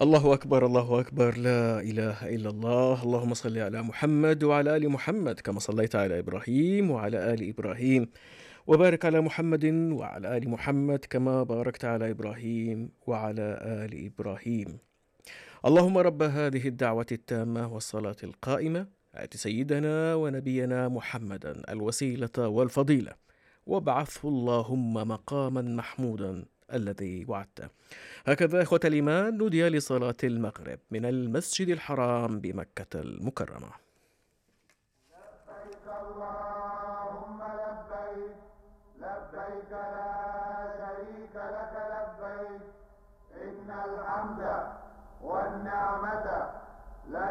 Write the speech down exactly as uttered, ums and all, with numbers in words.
الله أكبر، الله أكبر، لا إله إلا الله، اللهم صل على محمد وعلى آل محمد كما صليت على إبراهيم وعلى آل إبراهيم، وبارك على محمد وعلى آل محمد كما باركت على إبراهيم وعلى آل إبراهيم. اللهم رب هذه الدعوة التامة والصلاة القائمة، آت سيدنا ونبينا محمدا الوسيلة والفضيلة، وابعثه اللهم مقاما محمودا الذي وعدته. هكذا إخوة الإيمان نودي لصلاة المغرب من المسجد الحرام بمكة المكرمة. لبيك اللهم لبيك لبيك لا شريك لك لبيك إن الحمد والنعمة